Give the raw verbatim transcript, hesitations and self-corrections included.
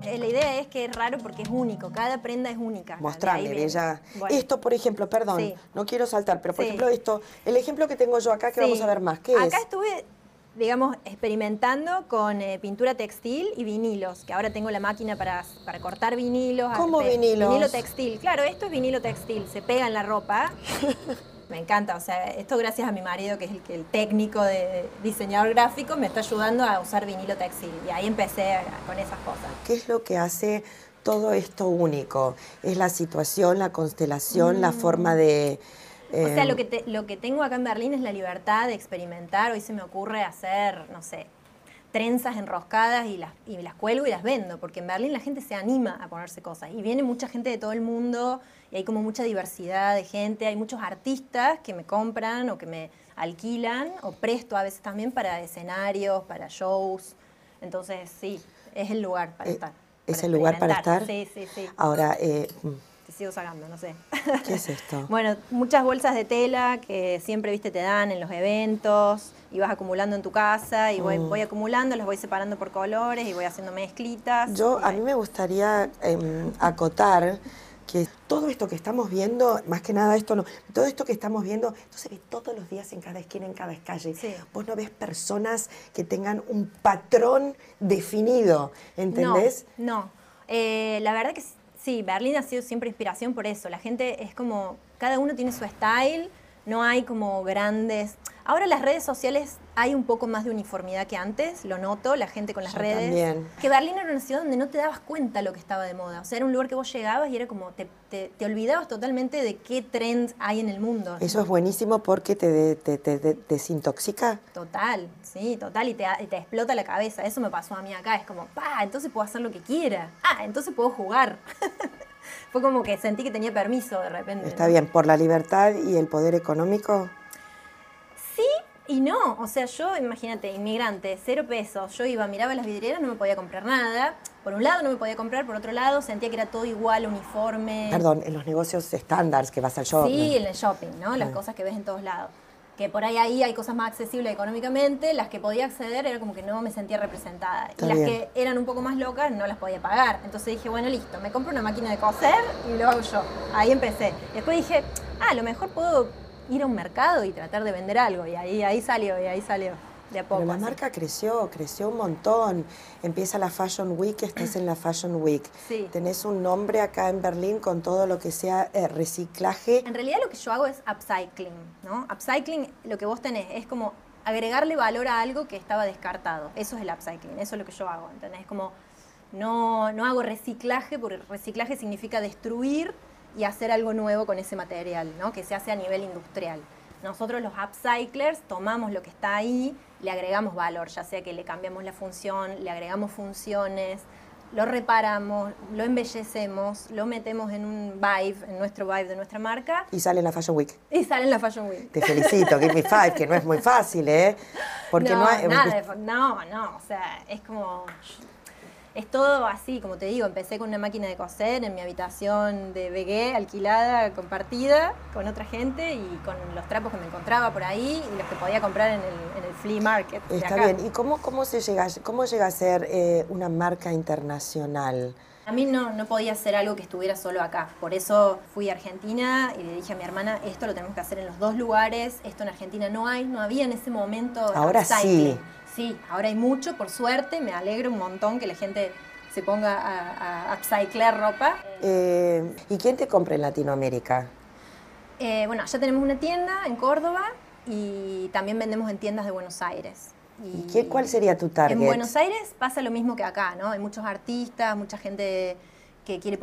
Eh, La idea es que es raro porque es único, cada prenda es única. Mostrarle, De ahí viene. ella. Bueno. Esto, por ejemplo, perdón, Sí. no quiero saltar, pero por Sí. ejemplo esto, el ejemplo que tengo yo acá que Sí. vamos a ver más, ¿qué Acá es? estuve, digamos, experimentando con eh, pintura textil y vinilos, que ahora tengo la máquina para, para cortar vinilos. ¿Cómo pe- vinilos? Vinilo textil. Claro, esto es vinilo textil, se pega en la ropa. Me encanta, o sea, esto gracias a mi marido, que es el, que el técnico de diseñador gráfico, me está ayudando a usar vinilo textil. Y ahí empecé a- con esas cosas. ¿Qué es lo que hace todo esto único? ¿Es la situación, la constelación, mm. la forma de...? Eh... O sea, lo que, te, lo que tengo acá en Berlín es la libertad de experimentar. Hoy se me ocurre hacer, no sé, trenzas enroscadas y las, y las cuelgo y las vendo, porque en Berlín la gente se anima a ponerse cosas. Y viene mucha gente de todo el mundo y hay como mucha diversidad de gente. Hay muchos artistas que me compran o que me alquilan o presto a veces también para escenarios, para shows. Entonces, sí, es el lugar para eh, estar. ¿Es para el lugar para estar? Sí, sí, sí. Ahora... Eh, Te sigo sacando, no sé. ¿Qué es esto? Bueno, muchas bolsas de tela que siempre, viste, te dan en los eventos y vas acumulando en tu casa y voy, mm. voy acumulando, las voy separando por colores y voy haciendo mezclitas. Yo, a mí me gustaría eh, acotar que todo esto que estamos viendo, más que nada esto no, todo esto que estamos viendo, esto se ve todos los días en cada esquina, en cada calle. Sí. Vos no ves personas que tengan un patrón definido, ¿entendés? No, no. Eh, la verdad que sí, Berlín ha sido siempre inspiración por eso. La gente es como, cada uno tiene su style, no hay como grandes... Ahora las redes sociales hay un poco más de uniformidad que antes, lo noto, la gente con las Yo redes. También. Que Berlín era una ciudad donde no te dabas cuenta lo que estaba de moda. O sea, era un lugar que vos llegabas y era como, te, te, te olvidabas totalmente de qué trends hay en el mundo. Eso es buenísimo porque te, te, te, te desintoxica. Total, sí, total, y te, y te explota la cabeza. Eso me pasó a mí acá, es como, pa, entonces puedo hacer lo que quiera. Ah, entonces puedo jugar. Fue como que sentí que tenía permiso de repente. Está ¿no? bien, por la libertad y el poder económico. Sí y no, o sea, yo, imagínate, inmigrante, cero pesos, yo iba, miraba las vidrieras, no me podía comprar nada. Por un lado no me podía comprar, por otro lado sentía que era todo igual, uniforme. Perdón, en los negocios estándares que vas al shopping. Sí, en el shopping, ¿no? Las ah. cosas que ves en todos lados. Que por ahí ahí hay cosas más accesibles económicamente, las que podía acceder era como que no me sentía representada. Está y las bien. Que eran un poco más locas no las podía pagar. Entonces dije, bueno, listo, me compro una máquina de coser y lo hago yo. Ahí empecé. Después dije, ah, a lo mejor puedo ir a un mercado y tratar de vender algo. Y ahí, ahí salió, y ahí salió. De a poco. Pero la así. marca creció, creció un montón. Empieza la Fashion Week, estás en la Fashion Week. Sí. Tenés un nombre acá en Berlín con todo lo que sea eh, reciclaje. En realidad lo que yo hago es upcycling, ¿no? Upcycling, lo que vos tenés es como agregarle valor a algo que estaba descartado. Eso es el upcycling, eso es lo que yo hago, ¿entendés? Es como, no, no hago reciclaje, porque reciclaje significa destruir y hacer algo nuevo con ese material, ¿no? Que se hace a nivel industrial. Nosotros los upcyclers tomamos lo que está ahí, le agregamos valor, ya sea que le cambiamos la función, le agregamos funciones, lo reparamos, lo embellecemos, lo metemos en un vibe, en nuestro vibe de nuestra marca. Y sale en la Fashion Week. Y sale en la Fashion Week. Te felicito, give me five, que no es muy fácil, ¿eh? Porque no, no, hay, nada de, no, no, o sea, es como... Es todo así, como te digo, empecé con una máquina de coser en mi habitación de B G, alquilada, compartida con otra gente y con los trapos que me encontraba por ahí y los que podía comprar en el, en el flea market. Está bien. ¿Y cómo, cómo, se llega, cómo llega a ser eh, una marca internacional? A mí no, no podía ser algo que estuviera solo acá. Por eso fui a Argentina y le dije a mi hermana, esto lo tenemos que hacer en los dos lugares. Esto en Argentina no hay, no había en ese momento. Ahora upcycling. sí. Sí, ahora hay mucho, por suerte. Me alegro un montón que la gente se ponga a, a upcyclar ropa. Eh, ¿Y quién te compra en Latinoamérica? Eh, bueno, ya tenemos una tienda en Córdoba y también vendemos en tiendas de Buenos Aires. ¿Y qué, cuál sería tu target? En Buenos Aires pasa lo mismo que acá, ¿no? Hay muchos artistas, mucha gente que quiere